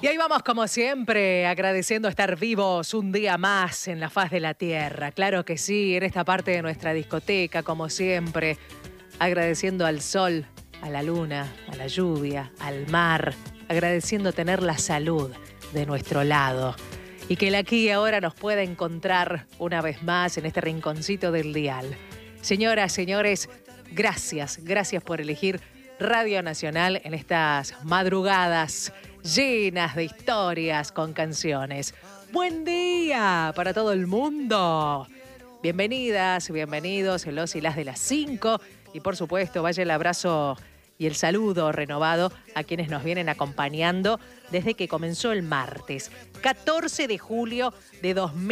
Y ahí vamos como siempre, agradeciendo estar vivos un día más en la faz de la tierra. Claro que sí, en esta parte de nuestra discoteca, como siempre, agradeciendo al sol, a la luna, a la lluvia, al mar, agradeciendo tener la salud de nuestro lado. Y que el aquí y ahora nos pueda encontrar una vez más en este rinconcito del dial. Señoras, señores, gracias por elegir Radio Nacional en estas madrugadas llenas de historias con canciones. Buen día para todo el mundo. Bienvenidas, bienvenidos los y las de las 5. Y por supuesto, vaya el abrazo y el saludo renovado a quienes nos vienen acompañando desde que comenzó el martes, 14 de julio de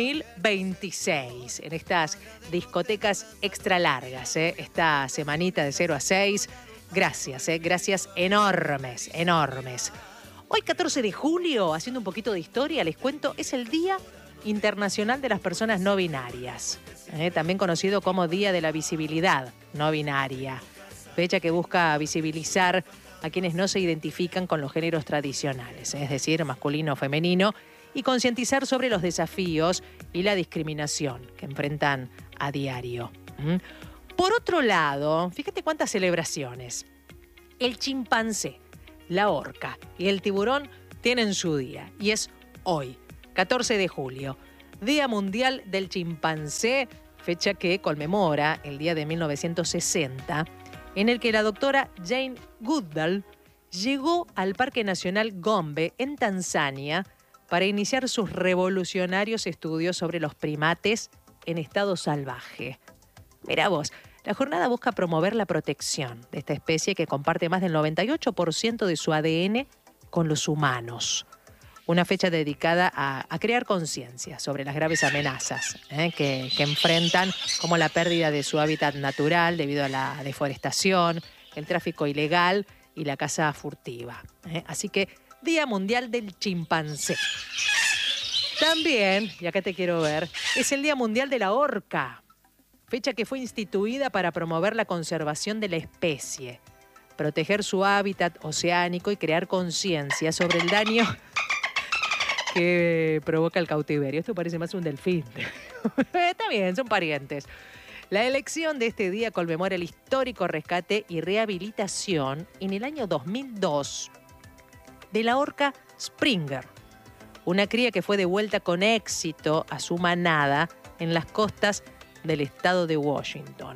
2026, en estas discotecas extra largas, esta semanita de 0 a 6. Gracias, gracias enormes. Hoy, 14 de julio, haciendo un poquito de historia, les cuento, es el Día Internacional de las Personas No Binarias, también conocido como Día de la Visibilidad No Binaria. Fecha que busca visibilizar a quienes no se identifican con los géneros tradicionales, es decir, masculino o femenino, y concientizar sobre los desafíos y la discriminación que enfrentan a diario. Por otro lado, fíjate cuántas celebraciones. El chimpancé, la orca y el tiburón tienen su día, y es hoy, 14 de julio, Día Mundial del Chimpancé, fecha que conmemora el día de 1960, en el que la doctora Jane Goodall llegó al Parque Nacional Gombe, en Tanzania, para iniciar sus revolucionarios estudios sobre los primates en estado salvaje. Mirá vos, la jornada busca promover la protección de esta especie que comparte más del 98% de su ADN con los humanos. Una fecha dedicada a crear conciencia sobre las graves amenazas que enfrentan, como la pérdida de su hábitat natural debido a la deforestación, el tráfico ilegal y la caza furtiva. Así que, Día Mundial del Chimpancé. También, y acá te quiero ver, es el Día Mundial de la Orca. Fecha que fue instituida para promover la conservación de la especie, proteger su hábitat oceánico y crear conciencia sobre el daño que provoca el cautiverio. Esto parece más un delfín. Está bien, son parientes. La elección de este día conmemora el histórico rescate y rehabilitación en el año 2002 de la orca Springer, una cría que fue devuelta con éxito a su manada en las costas del estado de Washington.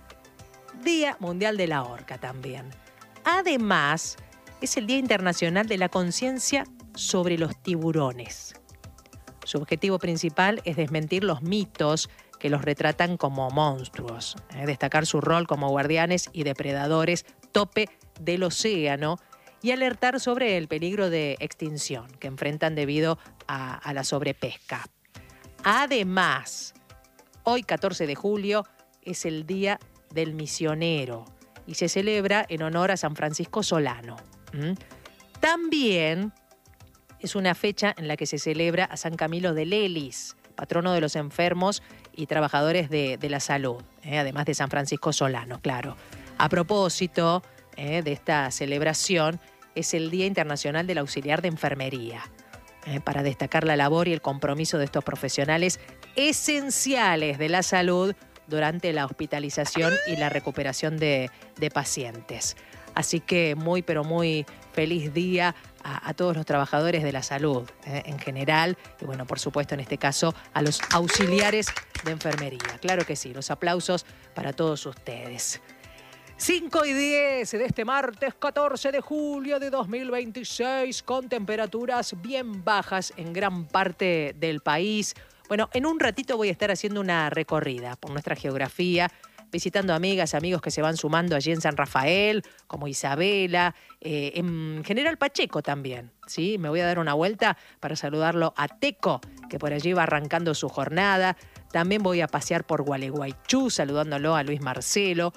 Día Mundial de la Orca también. Además, es el Día Internacional de la Conciencia sobre los tiburones. Su objetivo principal es desmentir los mitos que los retratan como monstruos, destacar su rol como guardianes y depredadores tope del océano y alertar sobre el peligro de extinción que enfrentan debido a la sobrepesca. Además, hoy, 14 de julio, es el Día del Misionero y se celebra en honor a San Francisco Solano. También es una fecha en la que se celebra a San Camilo de Lelis, patrono de los enfermos y trabajadores de la salud, además de San Francisco Solano, claro. A propósito de esta celebración, es el Día Internacional del Auxiliar de Enfermería, para destacar la labor y el compromiso de estos profesionales esenciales de la salud durante la hospitalización y la recuperación de pacientes. Así que muy, pero muy feliz día a todos los trabajadores de la salud en general y, bueno, por supuesto, en este caso, a los auxiliares de enfermería. Claro que sí, los aplausos para todos ustedes. 5:10 de este martes 14 de julio de 2026, con temperaturas bien bajas en gran parte del país. Bueno, en un ratito voy a estar haciendo una recorrida por nuestra geografía, visitando amigas, amigos que se van sumando allí en San Rafael, como Isabela, en General Pacheco también, ¿sí? Me voy a dar una vuelta para saludarlo a Teco, que por allí va arrancando su jornada. También voy a pasear por Gualeguaychú, saludándolo a Luis Marcelo,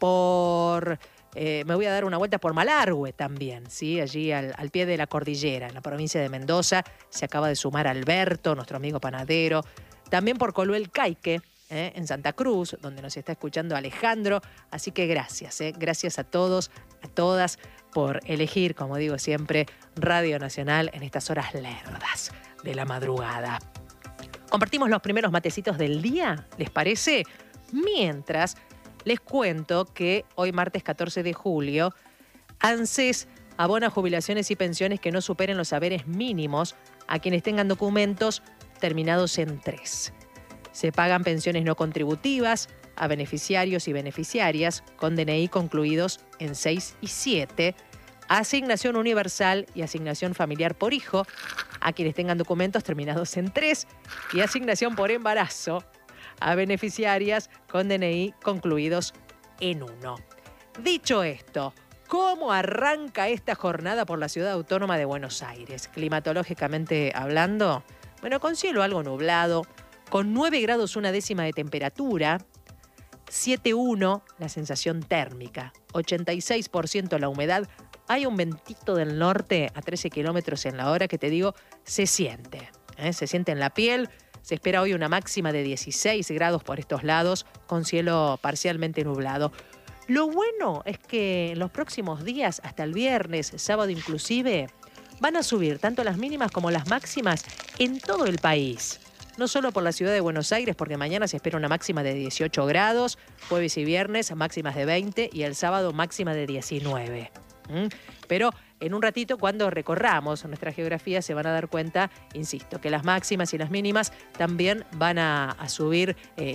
me voy a dar una vuelta por Malargüe también, ¿sí? Allí al pie de la cordillera, en la provincia de Mendoza. Se acaba de sumar Alberto, nuestro amigo panadero. También por Coluel Caique, en Santa Cruz, donde nos está escuchando Alejandro. Así que gracias, gracias a todos, a todas, por elegir, como digo siempre, Radio Nacional en estas horas lerdas de la madrugada. Compartimos los primeros matecitos del día, ¿les parece? Mientras les cuento que hoy martes 14 de julio, ANSES abona jubilaciones y pensiones que no superen los haberes mínimos a quienes tengan documentos terminados en 3. Se pagan pensiones no contributivas a beneficiarios y beneficiarias con DNI concluidos en 6 y 7, asignación universal y asignación familiar por hijo a quienes tengan documentos terminados en 3 y asignación por embarazo a beneficiarias con DNI concluidos en 1. Dicho esto, ¿cómo arranca esta jornada por la Ciudad Autónoma de Buenos Aires? Climatológicamente hablando, bueno, con cielo algo nublado, con 9 grados 1/10 de temperatura, 7,1 la sensación térmica, 86% la humedad, hay un ventito del norte a 13 kilómetros en la hora que te digo, se siente en la piel. Se espera hoy una máxima de 16 grados por estos lados, con cielo parcialmente nublado. Lo bueno es que en los próximos días, hasta el viernes, sábado inclusive, van a subir tanto las mínimas como las máximas en todo el país. No solo por la ciudad de Buenos Aires, porque mañana se espera una máxima de 18 grados, jueves y viernes máximas de 20 y el sábado máxima de 19. Pero en un ratito, cuando recorramos nuestra geografía, se van a dar cuenta, insisto, que las máximas y las mínimas también van a subir